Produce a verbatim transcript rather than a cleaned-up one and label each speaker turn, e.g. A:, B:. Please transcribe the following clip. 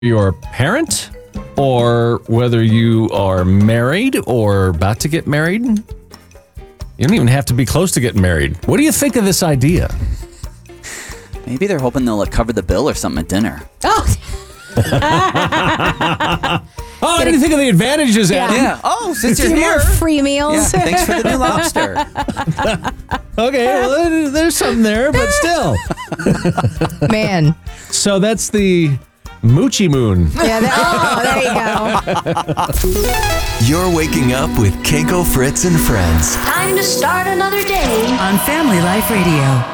A: you're a parent or whether you are married or about to get married. You don't even have to be close to getting married. What do you think of this idea?
B: Maybe they're hoping they'll like, cover the bill or something at dinner.
C: Oh,
A: Oh, I didn't think of the advantages,
C: Yeah.
A: Adam.
B: Yeah. Oh, since
C: a
B: you're
C: few more
B: here.
C: free
B: Yeah,
C: meals.
B: thanks for the new lobster.
A: Okay, well, there- there's something there, but still.
C: Man.
A: So that's the Moochie Moon.
C: Yeah. That, oh, there you go.
D: You're waking up with Kenko, Fritz, and Friends.
E: Time to start another day.
F: On Family Life Radio.